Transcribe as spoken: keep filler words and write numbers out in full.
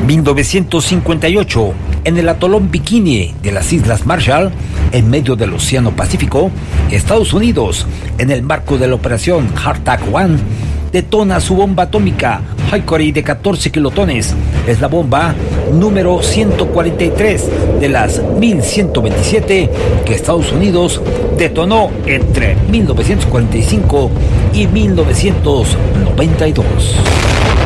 mil novecientos cincuenta y ocho, en el atolón Bikini de las Islas Marshall, en medio del Océano Pacífico, Estados Unidos, en el marco de la operación Hardtack One, detona su bomba atómica Hickory de catorce kilotones. Es la bomba número ciento cuarenta y tres de las mil ciento veintisiete que Estados Unidos detonó entre mil novecientos cuarenta y cinco y mil novecientos noventa y dos.